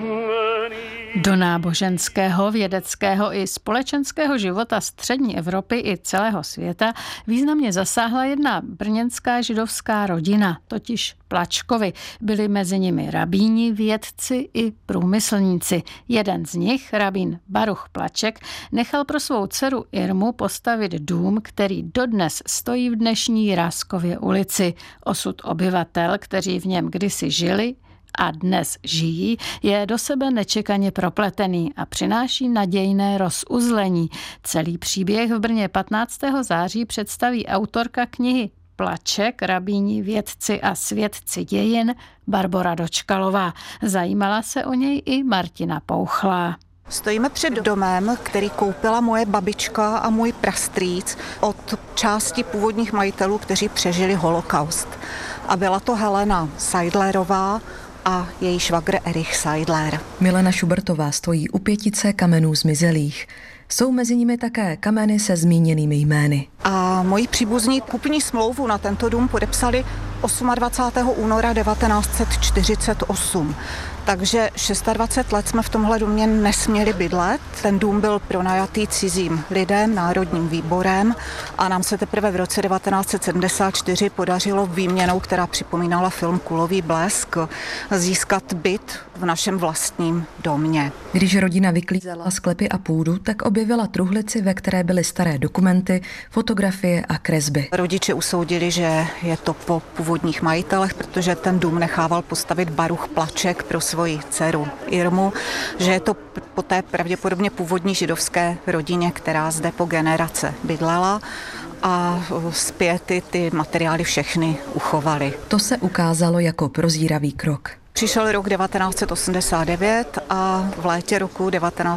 Do náboženského, vědeckého i společenského života střední Evropy i celého světa významně zasáhla jedna brněnská židovská rodina, totiž Plačkovi. Byli mezi nimi rabíni, vědci i průmyslníci. Jeden z nich, rabín Baruch Plaček, nechal pro svou dceru Irmu postavit dům, který dodnes stojí v dnešní Ráskově ulici. Osud obyvatel, kteří v něm kdysi žili a dnes žijí, je do sebe nečekaně propletený a přináší nadějné rozuzlení. Celý příběh v Brně 15. září představí autorka knihy Plaček, rabíni, vědci a svědci dějin Barbora Dočkalová. Zajímala se o něj i Martina Pouchlá. Stojíme před domem, který koupila moje babička a můj prastrýc od části původních majitelů, kteří přežili holokaust. A byla to Helena Seidlerová a její švagr Erich Seidler. Milena Šubertová stojí u pětice kamenů zmizelých. Jsou mezi nimi také kameny se zmíněnými jmény. A moji příbuzní kupní smlouvu na tento dům podepsali 28. února 1948. Takže 26 let jsme v tomhle domě nesměli bydlet. Ten dům byl pronajatý cizím lidem, Národním výborem a nám se teprve v roce 1974 podařilo výměnou, která připomínala film Kulový blesk, získat byt v našem vlastním domě. Když rodina vyklízela sklepy a půdu, tak objevila truhlici, ve které byly staré dokumenty, fotografie a kresby. Rodiče usoudili, že je to po původních majitelech, protože ten dům nechával postavit Baruch Plaček pro svoji dceru Irmu, že je to po té pravděpodobně původní židovské rodině, která zde po generace bydlela a zpět ty materiály všechny uchovali. To se ukázalo jako prozíravý krok. Přišel rok 1989 a v létě roku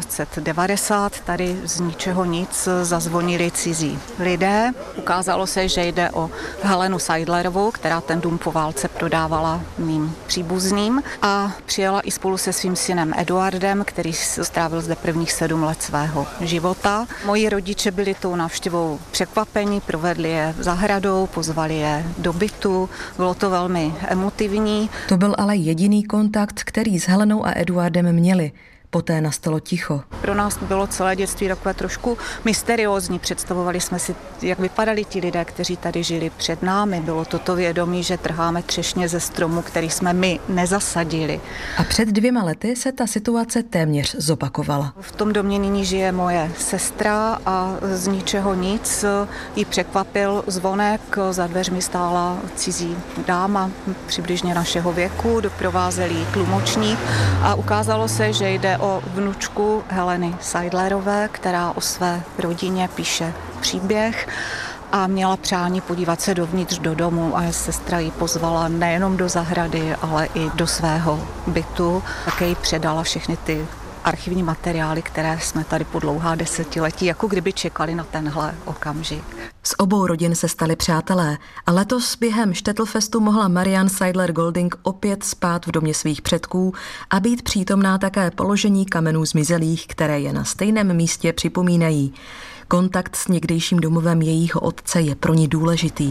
1990 tady z ničeho nic zazvonili cizí lidé. Ukázalo se, že jde o Helenu Seidlerovou, která ten dům po válce prodávala mým příbuzným a přijela i spolu se svým synem Eduardem, který strávil zde prvních 7 let svého života. Moji rodiče byli tou návštěvou překvapení, provedli je zahradou, pozvali je do bytu. Bylo to velmi emotivní. To byl ale jediný kontakt, který s Helenou a Eduardem měli. Poté nastalo ticho. Pro nás bylo celé dětství takové trošku mysteriózní. Představovali jsme si, jak vypadali ti lidé, kteří tady žili před námi. Bylo toto vědomí, že trháme třešně ze stromu, který jsme my nezasadili. A před 2 lety se ta situace téměř zopakovala. V tom domě nyní žije moje sestra a z ničeho nic jí překvapil zvonek. Za dveřmi stála cizí dáma přibližně našeho věku, doprovázel jí tlumočník a ukázalo se, že jde o vnučku Heleny Seidlerové, která o své rodině píše příběh a měla přání podívat se dovnitř do domu a sestra ji pozvala nejenom do zahrady, ale i do svého bytu. Také jí předala všechny ty archivní materiály, které jsme tady po dlouhá desetiletí, jako kdyby čekali na tenhle okamžik. Z obou rodin se stali přátelé a letos během Štetlfestu mohla Marianne Seidler-Golding opět spát v domě svých předků a být přítomná také položení kamenů zmizelých, které je na stejném místě připomínají. Kontakt s někdejším domovem jejího otce je pro ní důležitý.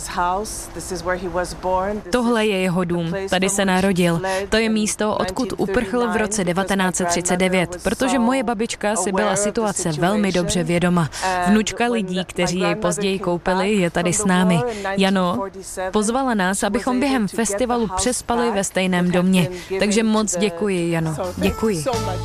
Tohle je jeho dům, tady se narodil. To je místo, odkud uprchl v roce 1939, protože moje babička si byla situace velmi dobře vědoma. Vnučka lidí, kteří jej později koupili, je tady s námi. Jano pozvala nás, abychom během festivalu přespali ve stejném domě. Takže moc děkuji, Jano. Děkuji.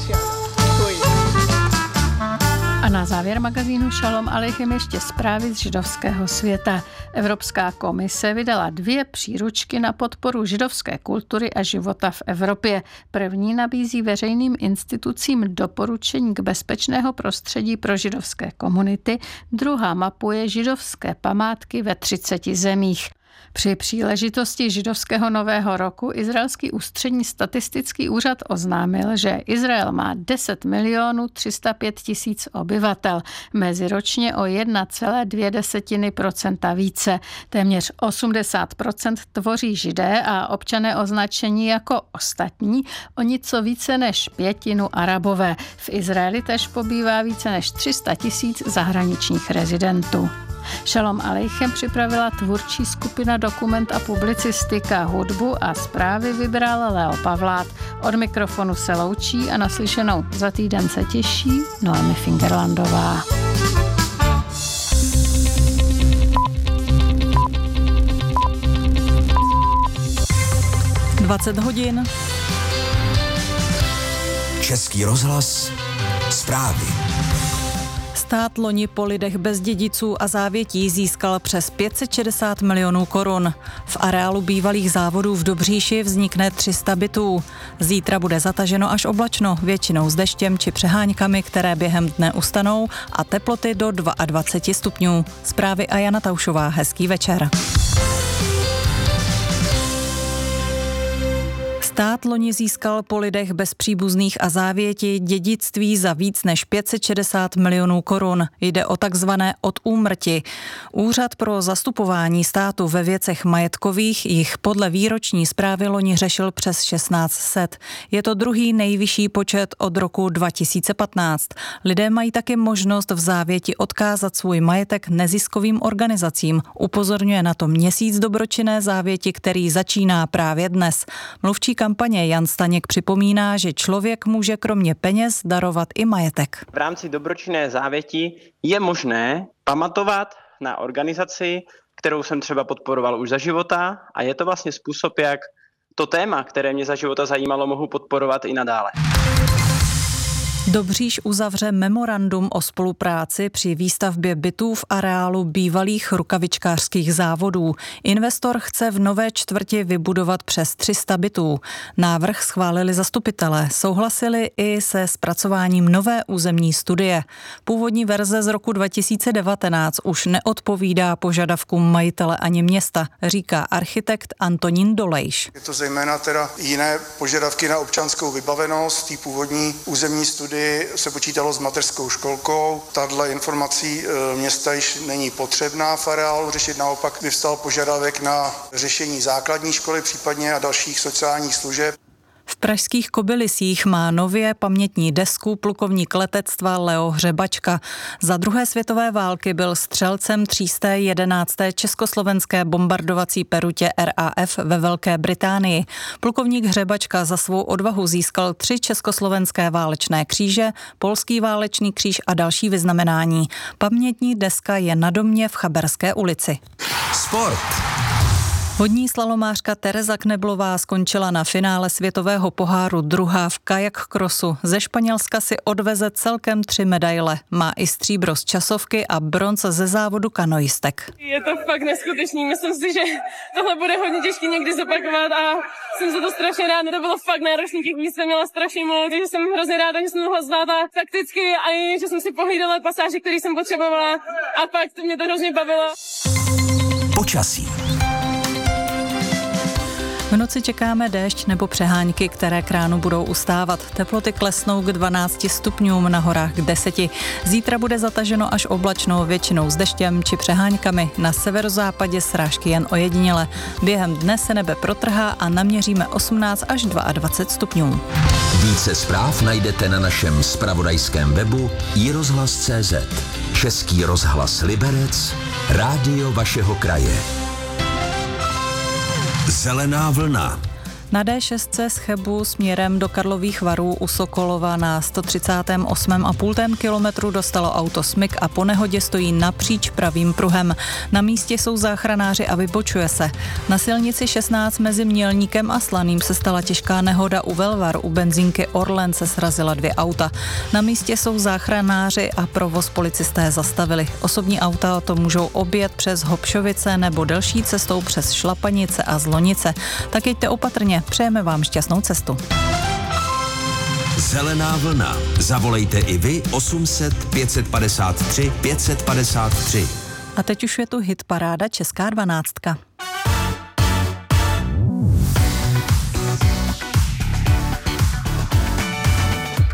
A na závěr magazínu Šalom Aleichem ještě zprávy z židovského světa. Evropská komise vydala 2 příručky na podporu židovské kultury a života v Evropě. První nabízí veřejným institucím doporučení k bezpečného prostředí pro židovské komunity, druhá mapuje židovské památky ve 30 zemích. Při příležitosti židovského nového roku izraelský ústřední statistický úřad oznámil, že Izrael má 10 305 000 obyvatel, meziročně o 1,2% více. Téměř 80% tvoří Židé a občané označení jako ostatní, o něco více než 1/5 Arabové. V Izraeli též pobývá více než 300 000 zahraničních rezidentů. Šalom Aleichem připravila tvůrčí skupina Dokument a publicistika, hudbu a zprávy vybral Leo Pavlát. Od mikrofonu se loučí a naslyšenou za týden se těší Noemi Fingerlandová. hodin. Český rozhlas, zprávy. Stát loni po lidech bez dědiců a závětí získal přes 560 milionů korun. V areálu bývalých závodů v Dobříši vznikne 300 bytů. Zítra bude zataženo až oblačno, většinou s deštěm či přeháňkami, které během dne ustanou, a teploty do 22 stupňů. Zprávy a Jana Taušová. Hezký večer. Stát loni získal po lidech bez příbuzných a závěti dědictví za víc než 560 milionů korun. Jde o takzvané od úmrti. Úřad pro zastupování státu ve věcech majetkových jich podle výroční zprávy loni řešil přes 1600. Je to druhý nejvyšší počet od roku 2015. Lidé mají taky možnost v závěti odkázat svůj majetek neziskovým organizacím. Upozorňuje na to Měsíc dobročinné závěti, který začíná právě dnes. Mluvčí kampaně Jan Staněk připomíná, že člověk může kromě peněz darovat i majetek. V rámci dobročinné závěti je možné pamatovat na organizaci, kterou jsem třeba podporoval už za života, a je to vlastně způsob, jak to téma, které mě za života zajímalo, mohu podporovat i nadále. Dobříš uzavře memorandum o spolupráci při výstavbě bytů v areálu bývalých rukavičkářských závodů. Investor chce v nové čtvrti vybudovat přes 300 bytů. Návrh schválili zastupitelé, souhlasili i se zpracováním nové územní studie. Původní verze z roku 2019 už neodpovídá požadavkům majitele ani města, říká architekt Antonín Dolejš. Je to zejména teda jiné požadavky na občanskou vybavenost. Tý původní územní studii se počítalo s mateřskou školkou. Tato informací města již není potřebná v areálu řešit, naopak vyvstal požadavek na řešení základní školy případně a dalších sociálních služeb. V pražských Kobylisích má nově pamětní desku plukovník letectva Leo Hřebačka. Za druhé světové války byl střelcem 311. československé bombardovací perutě RAF ve Velké Británii. Plukovník Hřebačka za svou odvahu získal 3 československé válečné kříže, polský válečný kříž a další vyznamenání. Pamětní deska je na domě v Chaberské ulici. Sport. Vodní slalomářka Tereza Kneblová skončila na finále světového poháru druhá v kajak crossu. Ze Španělska si odveze celkem 3 medaile. Má i stříbro z časovky a bronz ze závodu kanoistek. Je to fakt neskutečný. Myslím si, že tohle bude hodně těžké někdy zopakovat a jsem za to strašně ráda. To bylo fakt náročný, těch míst jsem měla strašně moc, takže jsem hrozně ráda, že jsem mohla zvládat takticky a i, že jsem si pohlídala pasáže, které jsem potřebovala, a fakt mě to hrozně bavilo. Počasí. V noci čekáme déšť nebo přehánky, které k ránu budou ustávat. Teploty klesnou k 12 stupňům, na horách k 10. Zítra bude zataženo až oblačno, většinou s deštěm či přehánkami. Na severozápadě srážky jen ojediněle. Během dne se nebe protrhá a naměříme 18 až 22 stupňů. Více zpráv najdete na našem zpravodajském webu iRozhlas.cz. Český rozhlas Liberec, rádio vašeho kraje. Zelená vlna. Na D6 z Chebu směrem do Karlových Varů u Sokolova na 138,5 kilometru dostalo auto smyk a po nehodě stojí napříč pravým pruhem. Na místě jsou záchranáři a vybočuje se. Na silnici 16 mezi Mělníkem a Slaným se stala těžká nehoda u Velvar. U benzínky Orlen se srazila 2 auta. Na místě jsou záchranáři a provoz policisté zastavili. Osobní auta to můžou objet přes Hopšovice nebo delší cestou přes Šlapanice a Zlonice. Tak jeďte opatrně. Přejeme vám šťastnou cestu. Zelená vlna. Zavolejte i vy 800 553 553. A teď už je tu hitparáda Česká 12.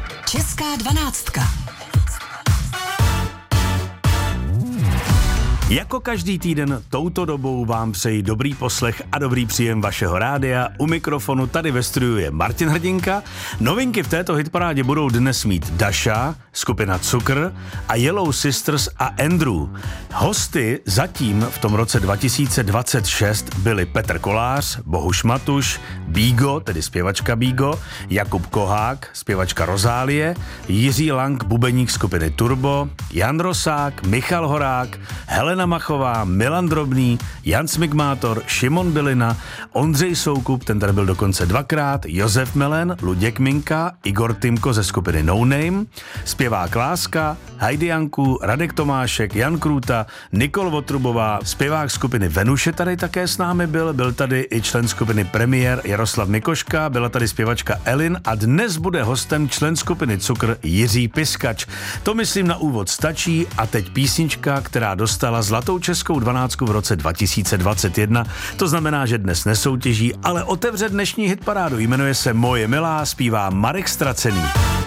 Česká 12. Jako každý týden touto dobou vám přeji dobrý poslech a dobrý příjem vašeho rádia. U mikrofonu tady ve studiu je Martin Hrdinka. Novinky v této hitparádě budou dnes mít Dasha, skupina Cukr a Yellow Sisters a Andrew. Hosty zatím v tom roce 2026 byli Petr Kolář, Bohuš Matuš, Bígo, tedy zpěvačka Bígo, Jakub Kohák, zpěvačka Rozálie, Jiří Lang, bubeník skupiny Turbo, Jan Rosák, Michal Horák, Helena Machová, Milan Drobný, Jan Smigmátor, Šimon Bylina, Ondřej Soukup, ten tady byl dokonce dvakrát, Josef Melen, Luděk Minka, Igor Tymko ze skupiny No Name, zpěvák Láska, Heidi Janku, Radek Tomášek, Jan Krůta, Nikol Votrubová, zpěvák skupiny Venuše tady také s námi byl tady i člen skupiny Premiér Jaroslav Mikoška, byla tady zpěvačka Elin a dnes bude hostem člen skupiny Cukr Jiří Piskač. To myslím na úvod stačí a teď písnička, která dostala zlatou českou 12 v roce 2021. To znamená, že dnes nesoutěží, ale otevře dnešní hitparádu. Jmenuje se Moje milá, zpívá Marek Stracený.